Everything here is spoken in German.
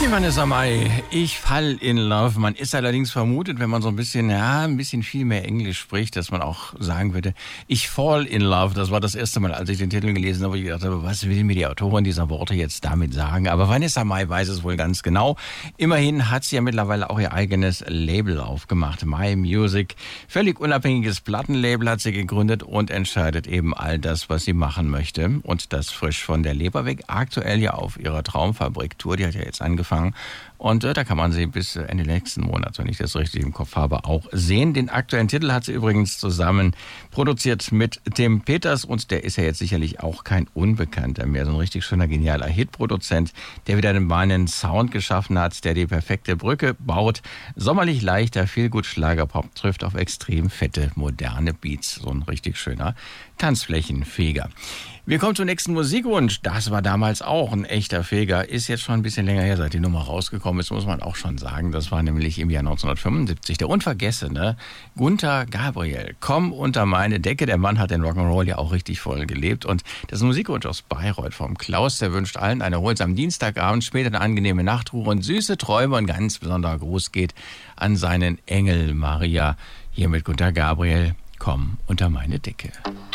Vanessa Mai, ich fall in love. Man ist allerdings vermutet, wenn man so ein bisschen viel mehr Englisch spricht, dass man auch sagen würde, ich fall in love. Das war das erste Mal, als ich den Titel gelesen habe, wo ich gedacht habe, was will mir die Autorin dieser Worte jetzt damit sagen? Aber Vanessa Mai weiß es wohl ganz genau. Immerhin hat sie ja mittlerweile auch ihr eigenes Label aufgemacht, My Music. Völlig unabhängiges Plattenlabel hat sie gegründet und entscheidet eben all das, was sie machen möchte. Und das frisch von der Leber weg. Aktuell ja auf ihrer Traumfabrik-Tour, die hat ja jetzt angefangen. Und da kann man sie bis Ende nächsten Monats, wenn ich das richtig im Kopf habe, auch sehen. Den aktuellen Titel hat sie übrigens zusammen produziert mit Tim Peters und der ist ja jetzt sicherlich auch kein Unbekannter mehr. So ein richtig schöner, genialer Hitproduzent, der wieder einen Sound geschaffen hat, der die perfekte Brücke baut. Sommerlich leichter, viel gut Schlagerpop trifft auf extrem fette, moderne Beats. So ein richtig schöner Tanzflächenfeger. Wir kommen zum nächsten Musikwunsch. Das war damals auch ein echter Feger. Ist jetzt schon ein bisschen länger her, seit die Nummer rausgekommen ist, muss man auch schon sagen. Das war nämlich im Jahr 1975. Der unvergessene Gunter Gabriel. Komm unter meine Decke. Der Mann hat den Rock'n'Roll ja auch richtig voll gelebt. Und das Musikwunsch aus Bayreuth vom Klaus, der wünscht allen einen erholsamen Dienstagabend, später eine angenehme Nachtruhe und süße Träume. Und ganz besonderer Gruß geht an seinen Engel Maria. Hier mit Gunter Gabriel. Komm unter meine Decke.